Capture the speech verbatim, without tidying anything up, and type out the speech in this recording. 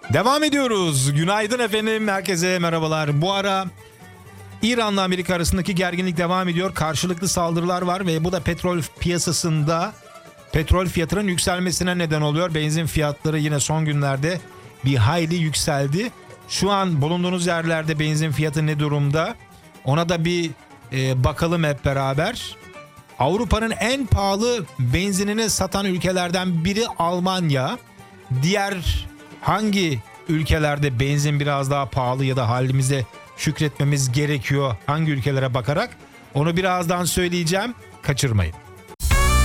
Devam ediyoruz. Günaydın efendim. Herkese merhabalar. Bu ara İran'la Amerika arasındaki gerginlik devam ediyor. Karşılıklı saldırılar var ve bu da petrol piyasasında petrol fiyatının yükselmesine neden oluyor. Benzin fiyatları yine son günlerde bir hayli yükseldi. Şu an bulunduğunuz yerlerde benzin fiyatı ne durumda? Ona da bir e, bakalım hep beraber. Avrupa'nın en pahalı benzinini satan ülkelerden biri Almanya. Diğer hangi ülkelerde benzin biraz daha pahalı ya da halimize şükretmemiz gerekiyor? Hangi ülkelere bakarak? Onu birazdan söyleyeceğim. Kaçırmayın.